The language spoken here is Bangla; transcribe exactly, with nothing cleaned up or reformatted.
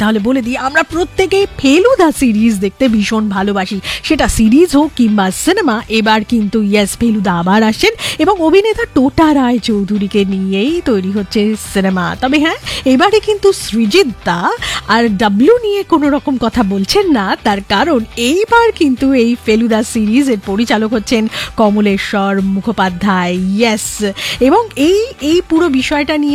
তাহলে বলে দিই, আমরা প্রত্যেকেই ফেলুদা সিরিজ দেখতে ভীষণ ভালোবাসি, সেটা সিরিজ হোক কিংবা সিনেমা। এবার কিন্তু ইয়েস, ফেলুদা আবার আসছেন এবং অভিনেতা টোটা রায় চৌধুরীকে নিয়েই তৈরি হচ্ছে সিনেমা। তবে হ্যাঁ, এবারে কিন্তু সৃজিত দা আর ডাবলু নিয়ে কোনো রকম কথা বলছেন না, তার কারণ এইবার কিন্তু এই ফেলুদা সিরিজের পরিচালক হচ্ছেন কমলেশ্বর মুখোপাধ্যায়। ইয়েস, এবং এই এই পুরো বিষয়টা নিয়ে